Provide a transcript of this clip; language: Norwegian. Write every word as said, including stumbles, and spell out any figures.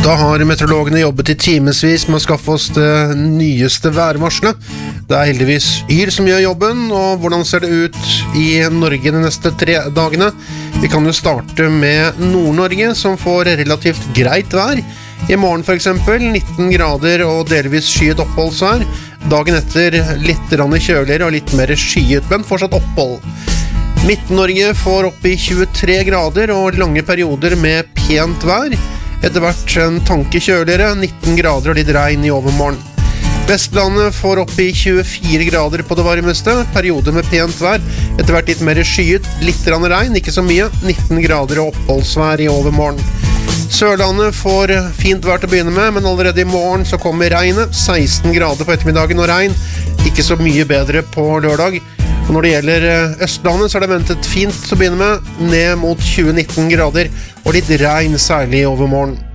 Da har meteorologene jobbet i timesvis med å skaffe oss det nyeste værvarselet. Det er heldigvis Yr som gjør jobben, og hvordan ser det ut i Norge de neste tre dagene? Vi kan jo starte med Nord-Norge, som får relativt greit vær. I morgen for eksempel nitten grader og delvis skyet oppholdsvær. Dagen etter litt kjøligere og litt mer skyet, men fortsatt opphold. Midt-Norge får opp i tjuetre grader og lange perioder med pent vær. Etter hvert en tanke kjøligere, nitten grader og litt regn i overmorgen. Vestlandet får opp i tjuefire grader på det varmeste, perioder med pent vær. Etter hvert litt mer skyet, litt regn, ikke så mye, nitten grader og oppholdsvær i overmorgen. Sørlandet får fint vær til å begynne med, men allerede i morgen så kommer regnet, seksten grader på ettermiddagen og regn, ikke så mye bedre på lørdag. Og når det gjelder Østlandet så er det ventet fint til å begynne med, ned mot tjue til nitten grader og litt regn særlig i overmorgen.